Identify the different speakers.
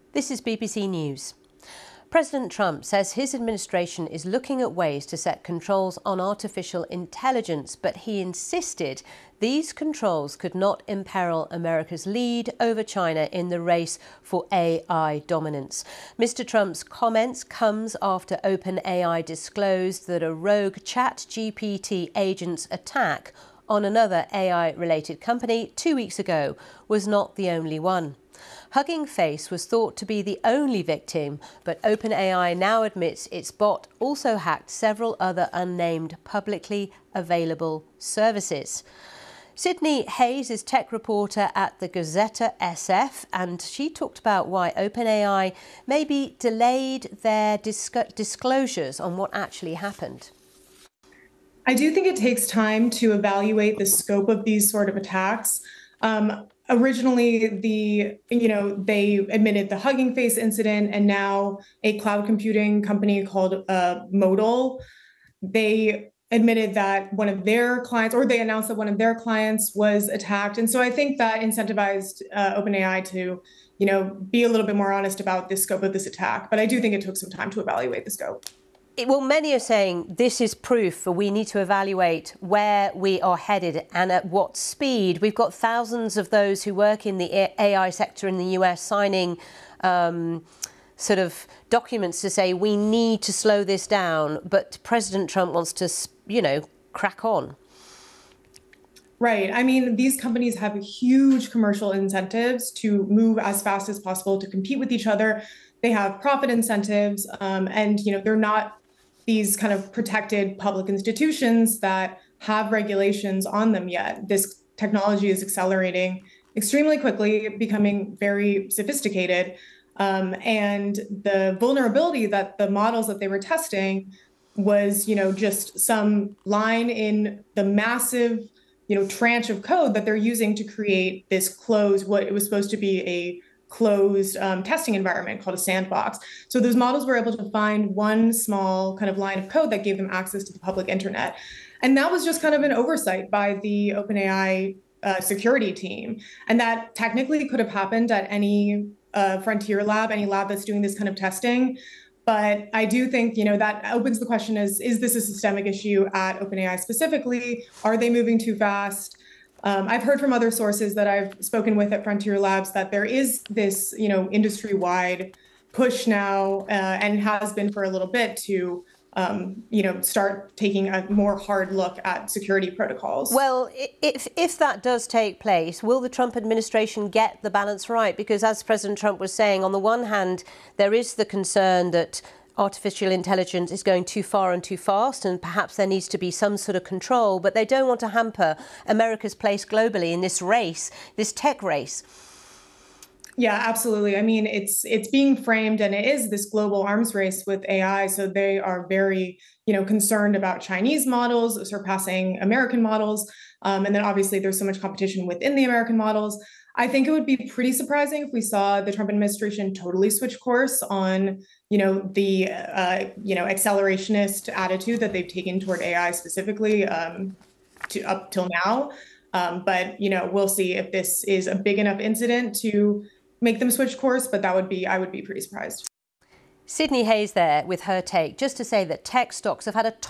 Speaker 1: This is BBC News. President Trump says his administration is looking at ways to set controls on artificial intelligence, but he insisted these controls could not imperil America's lead over China in the race for AI dominance. Mr. Trump's comments comes after OpenAI disclosed that a rogue ChatGPT agent's attack on another AI-related company 2 weeks ago was not the only one. Hugging Face was thought to be the only victim, but OpenAI now admits its bot also hacked several other unnamed publicly available services. Sydney Hayes is tech reporter at the Gazeta SF, and she talked about why OpenAI maybe delayed their disclosures on what actually happened.
Speaker 2: I do think it takes time to evaluate the scope of these sort of attacks. Originally, they admitted the Hugging Face incident, and now a cloud computing company called Modal, they admitted that one of their clients, or they announced that one of their clients was attacked. And so I think that incentivized OpenAI to, be a little bit more honest about the scope of this attack. But I do think it took some time to evaluate the scope.
Speaker 1: Well, many are saying this is proof that we need to evaluate where we are headed and at what speed. We've got thousands of those who work in the AI sector in the US signing sort of documents to say we need to slow this down. But President Trump wants to, crack on.
Speaker 2: Right. I mean, these companies have huge commercial incentives to move as fast as possible to compete with each other. They have profit incentives, and they're not these kind of protected public institutions that have regulations on them yet. This technology is accelerating extremely quickly, becoming very sophisticated. And the vulnerability that the models that they were testing was, just some line in the massive, tranche of code that they're using to create this closed, what it was supposed to be a closed testing environment called a sandbox. So those models were able to find one small kind of line of code that gave them access to the public internet. And that was just kind of an oversight by the OpenAI security team. And that technically could have happened at any frontier lab, any lab that's doing this kind of testing. But I do think, that opens the question is this a systemic issue at OpenAI specifically? Are they moving too fast? I've heard from other sources that I've spoken with at Frontier Labs that there is this, industry-wide push now, and has been for a little bit to, start taking a more hard look at security protocols.
Speaker 1: Well, if that does take place, will the Trump administration get the balance right? Because as President Trump was saying, on the one hand, there is the concern that artificial intelligence is going too far and too fast, and perhaps there needs to be some sort of control, but they don't want to hamper America's place globally in this race, this tech race.
Speaker 2: Yeah, absolutely. I mean, it's being framed, and it is this global arms race with AI. So they are very, concerned about Chinese models surpassing American models. And then obviously there's so much competition within the American models. I think it would be pretty surprising if we saw the Trump administration totally switch course on, the, accelerationist attitude that they've taken toward AI specifically up till now. But, we'll see if this is a big enough incident to make them switch course, but I would be pretty surprised.
Speaker 1: Sydney Hayes there with her take, just to say that tech stocks have had a